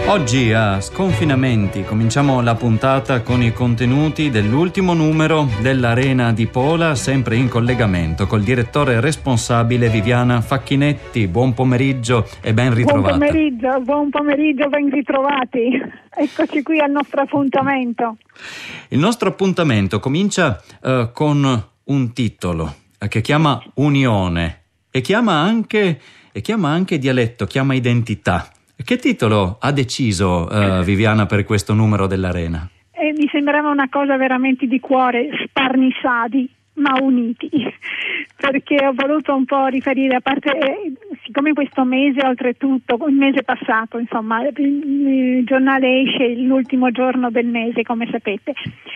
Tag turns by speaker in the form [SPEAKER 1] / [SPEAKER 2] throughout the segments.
[SPEAKER 1] Oggi a Sconfinamenti cominciamo la puntata con i contenuti dell'ultimo numero dell'Arena di Pola, sempre in collegamento col direttore responsabile Viviana Facchinetti. Buon pomeriggio e ben ritrovata.
[SPEAKER 2] Buon pomeriggio, ben ritrovati. Eccoci qui al nostro appuntamento.
[SPEAKER 1] Il nostro appuntamento comincia con un titolo che chiama Unione e chiama anche dialetto, chiama identità. Che titolo ha deciso Viviana per questo numero dell'Arena?
[SPEAKER 2] Mi sembrava una cosa veramente di cuore, sparnissati ma uniti, perché ho voluto un po' riferire, a parte siccome questo mese, oltretutto il mese passato, insomma, il giornale esce l'ultimo giorno del mese, come sapete,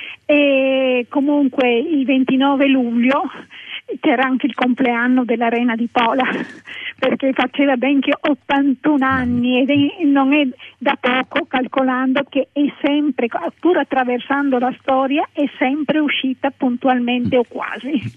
[SPEAKER 2] e comunque il 29 luglio c'era anche il compleanno dell'Arena di Pola, perché faceva ben che 81 anni ed non è da poco, calcolando che è sempre, pur attraversando la storia, è sempre uscita puntualmente o quasi.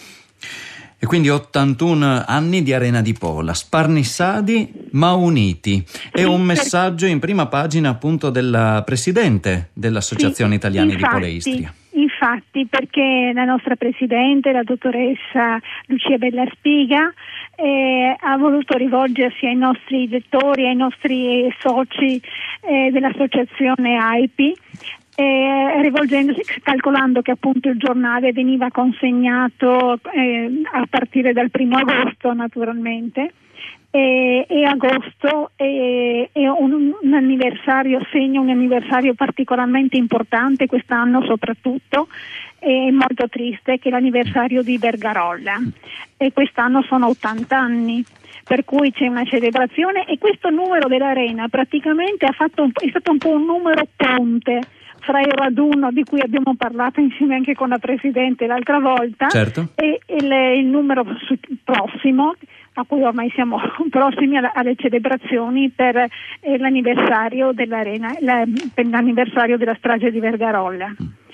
[SPEAKER 1] E quindi 81 anni di Arena di Pola, sparnissati ma uniti. È un messaggio in prima pagina appunto della presidente dell'Associazione Italiana di Poleistria.
[SPEAKER 2] Infatti, perché la nostra presidente, la dottoressa Lucia Bellaspiga, ha voluto rivolgersi ai nostri lettori, ai nostri soci dell'associazione AIPI, rivolgendosi, calcolando che appunto il giornale veniva consegnato a partire dal 1° agosto naturalmente, e agosto è un anniversario, segna un anniversario particolarmente importante quest'anno, soprattutto è molto triste, che è l'anniversario di Vergarolla, e quest'anno sono 80 anni, per cui c'è una celebrazione, e questo numero dell'Arena praticamente è stato un po' un numero ponte fra il raduno di cui abbiamo parlato insieme anche con la Presidente l'altra volta,
[SPEAKER 1] certo,
[SPEAKER 2] e il numero prossimo, a cui ormai siamo prossimi alle celebrazioni per l'anniversario dell'Arena, per l'anniversario della strage di Vergarolla.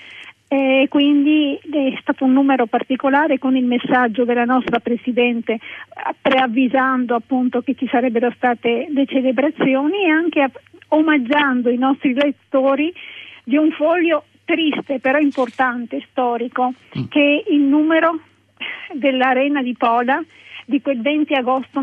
[SPEAKER 2] Quindi è stato un numero particolare, con il messaggio della nostra Presidente preavvisando appunto che ci sarebbero state le celebrazioni, e anche omaggiando i nostri lettori di un foglio triste però importante, storico, che è il numero dell'Arena di Pola di quel 20 agosto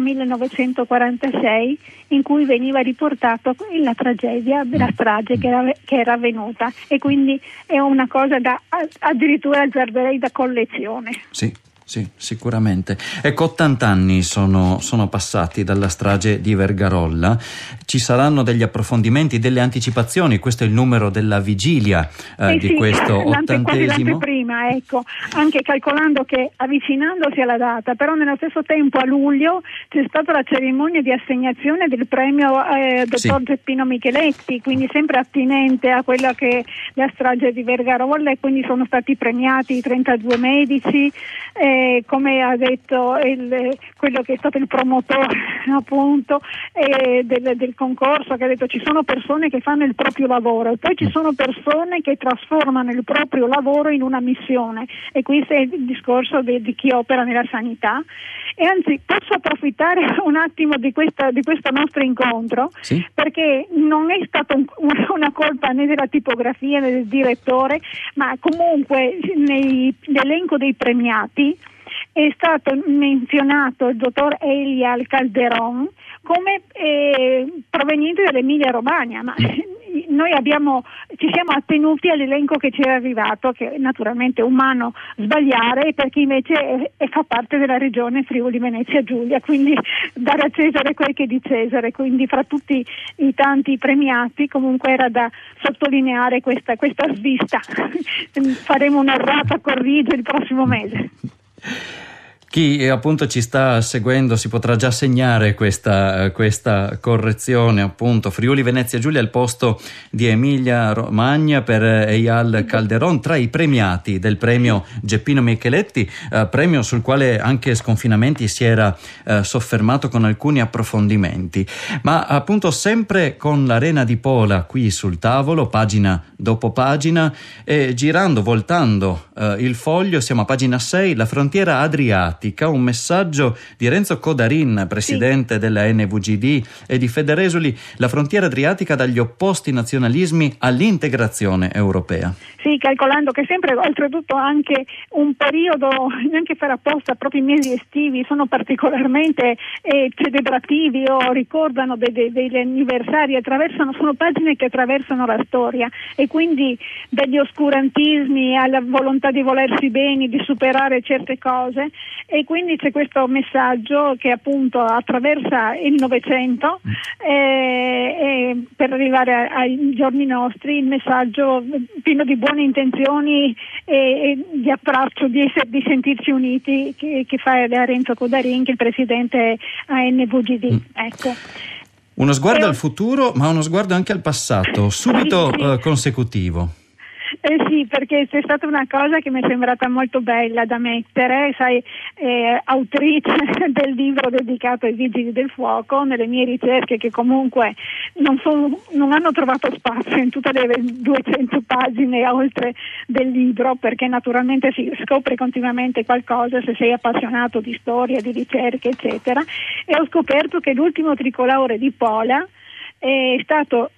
[SPEAKER 2] 1946, in cui veniva riportato la tragedia della strage che era avvenuta, e quindi è una cosa da addirittura azzarderei da collezione.
[SPEAKER 1] Sì, sicuramente. Ecco, 80 anni sono passati dalla strage di Vergarolla. Ci saranno degli approfondimenti, delle anticipazioni. Questo è il numero della vigilia di questo 80esimo.
[SPEAKER 2] L'anteprima, ecco, anche calcolando che avvicinandosi alla data, però nello stesso tempo a luglio c'è stata la cerimonia di assegnazione del premio dottor Geppino Micheletti, quindi sempre attinente a quella che è la strage di Vergarolla, e quindi sono stati premiati i 32 medici, come ha detto quello che è stato il promotore appunto del concorso, che ha detto: ci sono persone che fanno il proprio lavoro e poi ci sono persone che trasformano il proprio lavoro in una missione, e questo è il discorso di chi opera nella sanità. E anzi, posso approfittare un attimo di questo nostro incontro, sì, perché non è stata una colpa né della tipografia né del direttore, ma comunque nell'elenco dei premiati è stato menzionato il dottor Elial Calderon come proveniente dall'Emilia Romagna, ma noi ci siamo attenuti all'elenco che ci era arrivato, che naturalmente è umano sbagliare, perché invece fa parte della regione Friuli Venezia Giulia, quindi dare a Cesare quel che è di Cesare. Quindi fra tutti i tanti premiati comunque era da sottolineare questa svista. Faremo un'errata corrige il prossimo mese.
[SPEAKER 1] Chi appunto ci sta seguendo si potrà già segnare questa correzione, appunto. Friuli Venezia Giulia al posto di Emilia Romagna per Eyal Calderon, tra i premiati del premio Geppino Micheletti, premio sul quale anche Sconfinamenti si era soffermato con alcuni approfondimenti. Ma appunto sempre con l'Arena di Pola qui sul tavolo, pagina dopo pagina, e voltando il foglio, siamo a pagina 6, la frontiera adriatica. Adriatica, un messaggio di Renzo Codarin, presidente della NVGD, e di Federesoli, la frontiera adriatica dagli opposti nazionalismi all'integrazione europea.
[SPEAKER 2] Sì, calcolando che sempre, oltretutto, anche un periodo, neanche per apposta, proprio i mesi estivi sono particolarmente celebrativi o ricordano degli anniversari, sono pagine che attraversano la storia, e quindi dagli oscurantismi alla volontà di volersi bene, di superare certe cose, e quindi c'è questo messaggio che appunto attraversa il Novecento per arrivare ai giorni nostri, il messaggio pieno di buone intenzioni e di abbraccio, di sentirci uniti, che fa Renzo Codarin, che è il presidente ANVGD. Ecco.
[SPEAKER 1] Uno sguardo al futuro, ma uno sguardo anche al passato, subito consecutivo.
[SPEAKER 2] Sì, perché c'è stata una cosa che mi è sembrata molto bella da mettere, sai, autrice del libro dedicato ai Vigili del Fuoco, nelle mie ricerche, che comunque non hanno trovato spazio in tutte le 200 pagine oltre del libro, perché naturalmente si scopre continuamente qualcosa se sei appassionato di storia, di ricerche, eccetera, e ho scoperto che l'ultimo tricolore di Pola è stato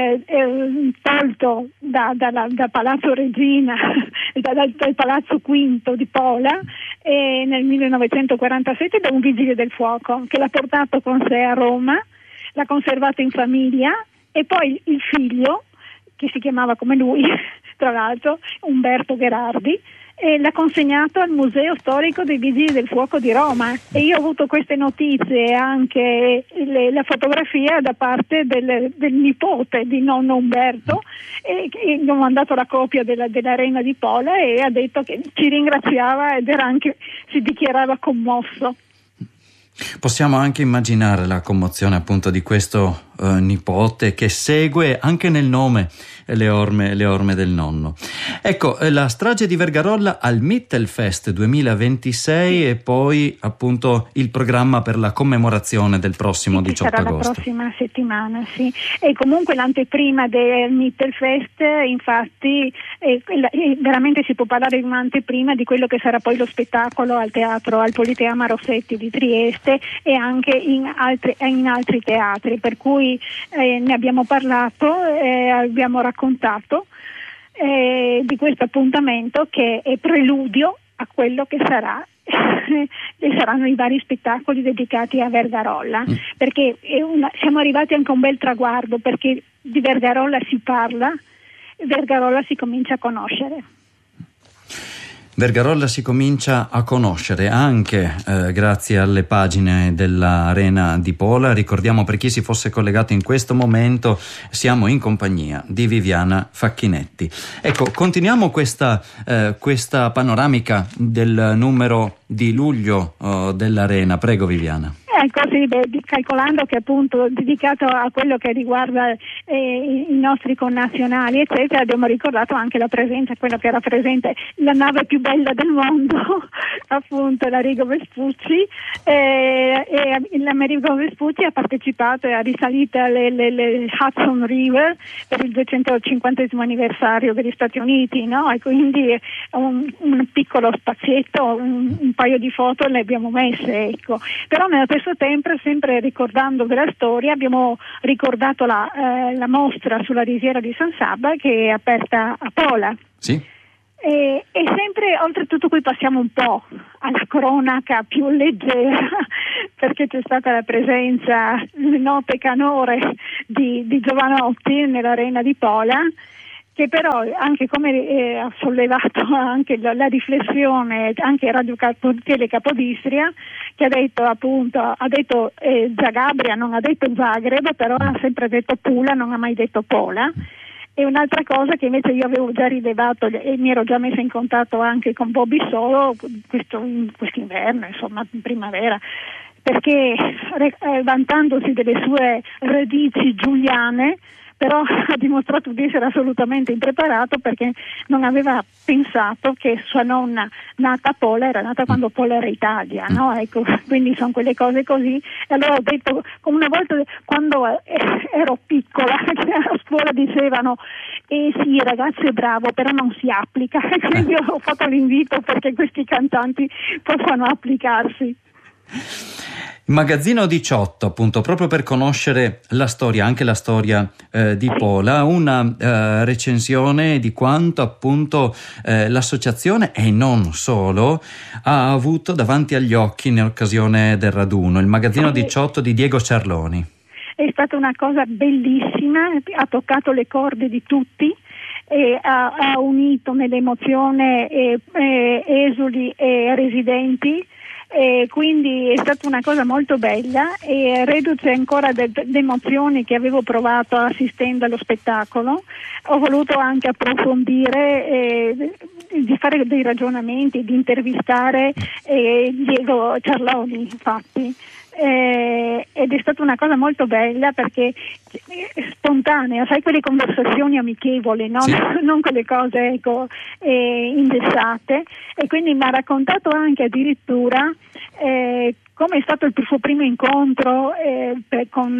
[SPEAKER 2] tolto da Palazzo Regina, dal Palazzo V di Pola, nel 1947 da un vigile del fuoco che l'ha portato con sé a Roma, l'ha conservato in famiglia, e poi il figlio, che si chiamava come lui, tra l'altro, Umberto Gherardi, e l'ha consegnato al Museo Storico dei Vigili del Fuoco di Roma, e io ho avuto queste notizie e anche la fotografia da parte del nipote di nonno Umberto, e gli ho mandato la copia dell'Arena di Pola, e ha detto che ci ringraziava ed si dichiarava commosso.
[SPEAKER 1] Possiamo anche immaginare la commozione appunto di questo nipote che segue anche nel nome le orme del nonno. Ecco, la strage di Vergarolla al Mittelfest 2026 e poi appunto il programma per la commemorazione del prossimo 18
[SPEAKER 2] sarà
[SPEAKER 1] agosto.
[SPEAKER 2] La prossima settimana, sì. E comunque l'anteprima del Mittelfest, infatti, veramente si può parlare di un'anteprima di quello che sarà poi lo spettacolo al Politeama Rossetti di Trieste, e anche in altri teatri, per cui ne abbiamo parlato, abbiamo raccontato di questo appuntamento, che è preludio a quello che saranno i vari spettacoli dedicati a Vergarolla, perché siamo arrivati anche a un bel traguardo, perché di Vergarolla si parla, Vergarolla si comincia a conoscere.
[SPEAKER 1] Vergarolla si comincia a conoscere anche grazie alle pagine dell'Arena di Pola. Ricordiamo, per chi si fosse collegato in questo momento, siamo in compagnia di Viviana Facchinetti. Ecco, continuiamo questa panoramica del numero di luglio dell'Arena. Prego, Viviana.
[SPEAKER 2] Così, calcolando che appunto dedicato a quello che riguarda i nostri connazionali, eccetera, abbiamo ricordato anche la presenza, quello che era presente, la nave più bella del mondo, appunto l'Amerigo Vespucci, e l'Amerigo Vespucci ha partecipato e ha risalito le Hudson River per il 250° anniversario degli Stati Uniti, no? E quindi un piccolo spazietto, un paio di foto le abbiamo messe, ecco. Però nello stesso tempo, sempre ricordando della storia, abbiamo ricordato la mostra sulla risiera di San Sabba, che è aperta a Pola.
[SPEAKER 1] Sì.
[SPEAKER 2] E sempre, oltretutto, qui passiamo un po' alla cronaca più leggera, perché c'è stata la presenza, le note canore di Giovanotti nell'Arena di Pola, che però, anche come ha sollevato anche la riflessione anche Radio Tele Capodistria, che ha detto Zagabria, non ha detto Zagreb, però ha sempre detto Pula, non ha mai detto Pola. E un'altra cosa che invece io avevo già rilevato e mi ero già messa in contatto anche con Bobby Solo quest'inverno, insomma in primavera, perché vantandosi delle sue radici giuliane, però ha dimostrato di essere assolutamente impreparato, perché non aveva pensato che sua nonna, nata a Pola, era nata quando Pola era Italia, no? Ecco, quindi sono quelle cose così. E allora ho detto, come una volta quando ero piccola, che a scuola dicevano sì, il ragazzo è bravo, però non si applica. Quindi ho fatto l'invito perché questi cantanti possano applicarsi.
[SPEAKER 1] Il Magazzino 18, appunto, proprio per conoscere la storia, anche la storia di Pola, una recensione di quanto appunto l'associazione, e non solo, ha avuto davanti agli occhi in occasione del raduno. Il Magazzino 18 di Diego Ciarloni.
[SPEAKER 2] È stata una cosa bellissima, ha toccato le corde di tutti, e ha unito nell'emozione esuli e residenti. E quindi è stata una cosa molto bella, e reduce ancora le emozioni che avevo provato assistendo allo spettacolo, ho voluto anche approfondire, di fare dei ragionamenti, di intervistare Diego Ciarloni, infatti. Ed è stata una cosa molto bella, perché spontanea, sai, quelle conversazioni amichevoli, no?
[SPEAKER 1] Sì.
[SPEAKER 2] Non quelle cose ingessate, e quindi mi ha raccontato anche addirittura come è stato il suo primo incontro con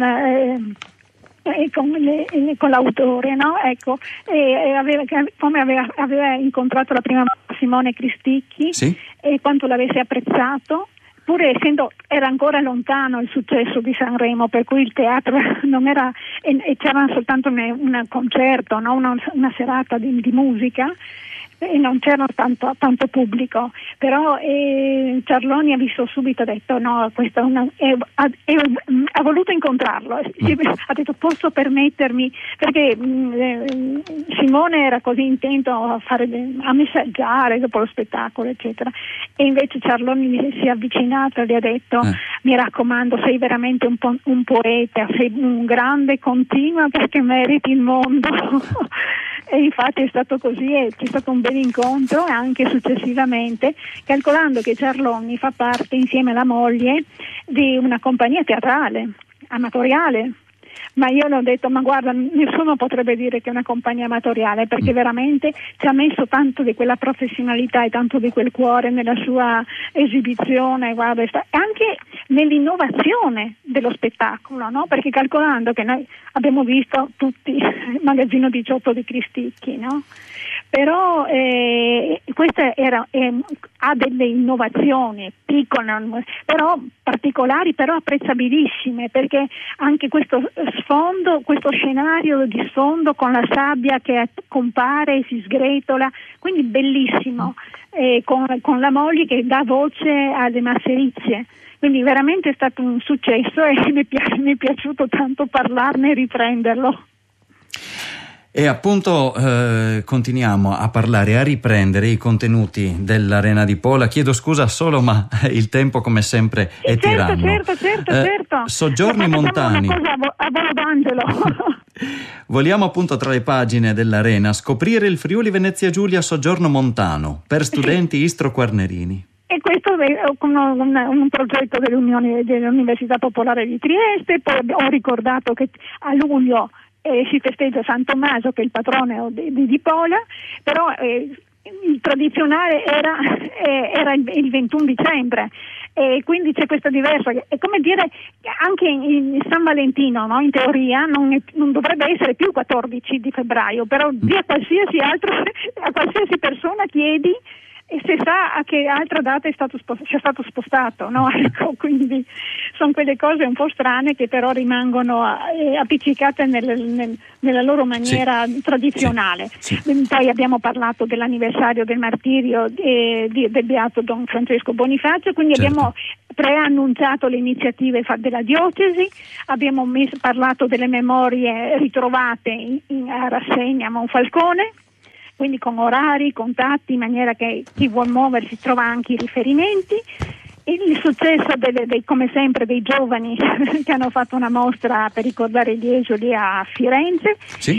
[SPEAKER 2] l'autore, no? Ecco, come aveva incontrato la prima Simone Cristicchi,
[SPEAKER 1] sì,
[SPEAKER 2] e quanto l'avesse apprezzato, pur era ancora lontano il successo di Sanremo, per cui il teatro non era, e c'era soltanto un concerto, no? una serata di musica, e non c'era tanto pubblico, però Ciarloni ha visto subito, ha detto no, questo ha voluto incontrarlo, ha detto posso permettermi, perché Simone era così intento a messaggiare dopo lo spettacolo eccetera, e invece Ciarloni si è avvicinato e gli ha detto mi raccomando, sei veramente un poeta, sei un grande, continua perché meriti il mondo. E infatti è stato così, e c'è stato un bel incontro anche successivamente, calcolando che Ciarloni fa parte, insieme alla moglie, di una compagnia teatrale amatoriale. Ma io le ho detto, ma guarda, nessuno potrebbe dire che è una compagnia amatoriale, perché veramente ci ha messo tanto di quella professionalità e tanto di quel cuore nella sua esibizione, guarda, anche nell'innovazione dello spettacolo, no? Perché calcolando che noi abbiamo visto tutti il Magazzino 18 di Cristicchi, no? Però questa ha delle innovazioni piccole, però particolari, però apprezzabilissime, perché anche questo sfondo, questo scenario di sfondo con la sabbia che compare e si sgretola, quindi bellissimo, con la moglie che dà voce alle masserizie. Quindi veramente è stato un successo, e mi è piaciuto tanto parlarne e riprenderlo.
[SPEAKER 1] E appunto continuiamo a parlare, a riprendere i contenuti dell'Arena di Pola. Chiedo scusa solo, ma il tempo come sempre è tiranno.
[SPEAKER 2] Certo.
[SPEAKER 1] Soggiorni montani.
[SPEAKER 2] Una cosa a volo d'angelo.
[SPEAKER 1] Vogliamo appunto, tra le pagine dell'Arena, scoprire il Friuli Venezia Giulia Soggiorno Montano per studenti Istro-Quarnerini.
[SPEAKER 2] E questo è un progetto dell'Università Popolare di Trieste. Poi ho ricordato che a luglio si festeggia San Tommaso, che è il patrono di Pola, però il tradizionale era il 21 dicembre, e quindi c'è questa diversa, è come dire anche in San Valentino, no? In teoria non dovrebbe essere più il 14 di febbraio, però a qualsiasi persona chiedi e se sa a che altra data sia stato spostato, no? Ecco, quindi sono quelle cose un po' strane che però rimangono appiccicate nella loro maniera tradizionale.
[SPEAKER 1] Sì.
[SPEAKER 2] Poi abbiamo parlato dell'anniversario del martirio del beato Don Francesco Bonifacio, quindi abbiamo preannunciato le iniziative della diocesi, abbiamo parlato delle memorie ritrovate a rassegna a Monfalcone, quindi con orari, contatti, in maniera che chi vuol muoversi trova anche i riferimenti. Il successo come sempre dei giovani che hanno fatto una mostra per ricordare gli esuli a Firenze.
[SPEAKER 1] Sì.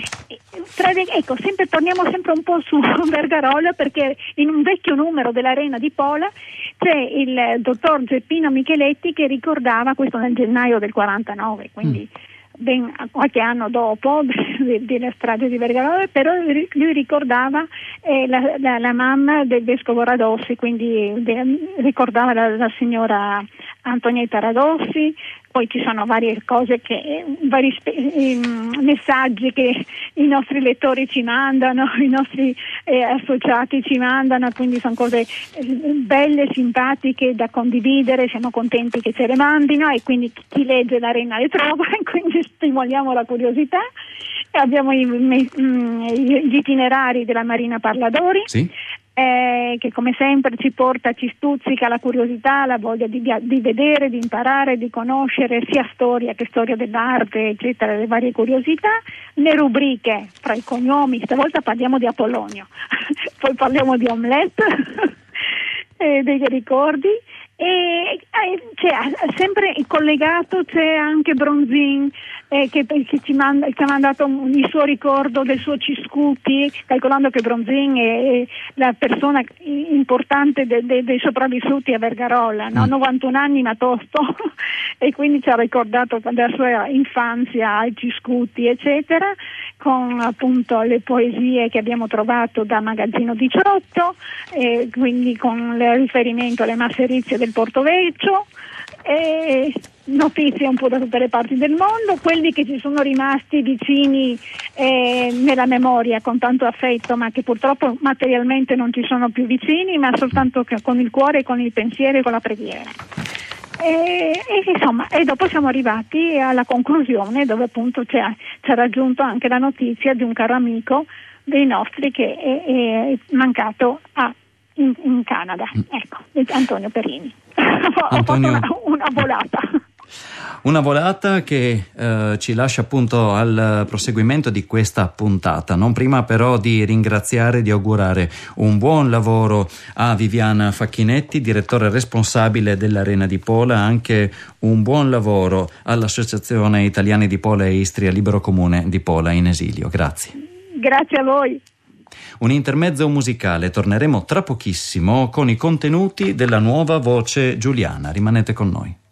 [SPEAKER 2] Torniamo sempre un po' su Vergarola, perché in un vecchio numero dell'Arena di Pola c'è il dottor Geppino Micheletti che ricordava, questo nel gennaio del 49, quindi ben qualche anno dopo, della strage di Vergarola, però lui ricordava la mamma del vescovo Radossi, quindi ricordava la signora Antonietta Radossi. Poi ci sono varie cose, vari messaggi che i nostri lettori ci mandano, i nostri associati ci mandano, quindi sono cose belle, simpatiche da condividere, siamo contenti che ce le mandino e quindi chi legge l'Arena le trova e quindi stimoliamo la curiosità. Abbiamo gli itinerari della Marina Parladori. Sì. Che come sempre ci stuzzica la curiosità, la voglia di vedere, di imparare, di conoscere sia storia che storia dell'arte, eccetera, le varie curiosità. Le rubriche fra i cognomi, stavolta parliamo di Apollonio, poi parliamo di Omelette, dei ricordi. E c'è sempre collegato, c'è anche Bronzin che ha mandato il suo ricordo del suo Ciscuti, calcolando che Bronzin è la persona importante dei sopravvissuti a Vergarola, no? 91 anni ma tosto e quindi ci ha ricordato della sua infanzia ai Ciscuti eccetera, con appunto le poesie che abbiamo trovato da Magazzino 18, quindi con il riferimento alle masserizie del Portovecchio, notizie un po' da tutte le parti del mondo, quelli che ci sono rimasti vicini nella memoria con tanto affetto, ma che purtroppo materialmente non ci sono più vicini, ma soltanto con il cuore, con il pensiero e con la preghiera. Insomma, e dopo siamo arrivati alla conclusione, dove appunto ci ha raggiunto anche la notizia di un caro amico dei nostri che è mancato in Canada, ecco, Antonio Perini. Ho fatto una volata.
[SPEAKER 1] Una volata che ci lascia appunto al proseguimento di questa puntata, non prima però di ringraziare e di augurare un buon lavoro a Viviana Facchinetti, direttore responsabile dell'Arena di Pola, anche un buon lavoro all'Associazione Italiani di Pola e Istria Libero Comune di Pola in esilio. Grazie.
[SPEAKER 2] Grazie a voi.
[SPEAKER 1] Un intermezzo musicale, torneremo tra pochissimo con i contenuti della nuova Voce Giuliana. Rimanete con noi.